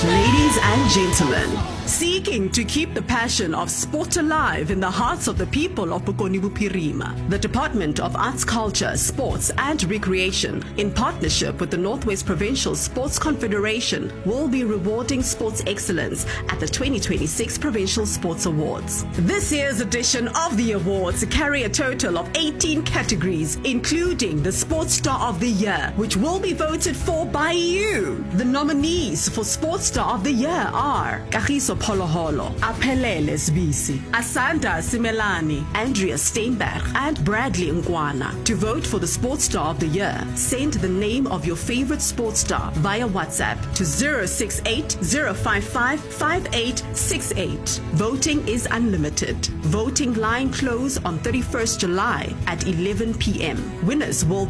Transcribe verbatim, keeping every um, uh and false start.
Ladies and gentlemen, seeking to keep the passion of sport alive in the hearts of the people of Bokoni Bophirima, the Department of Arts, Culture, Sports and Recreation, in partnership with the Northwest Provincial Sports Confederation, will be rewarding sports excellence at the twenty twenty-six Provincial Sports Awards. This year's edition of the awards carry a total of eighteen categories, including the Sports Star of the Year, which will be voted for by you. The nominees for Sports Star of the Year are Kagiso Poloholo, Aphelele Sbisi, Asanda Simelani, Andrea Steinberg, and Bradley Nkwana. To vote for the Sports Star of the Year, send the name of your favorite sports star via WhatsApp to zero six eight zero five five five eight six eight. Voting is unlimited. Voting line close on thirty-first July at eleven p m Winners will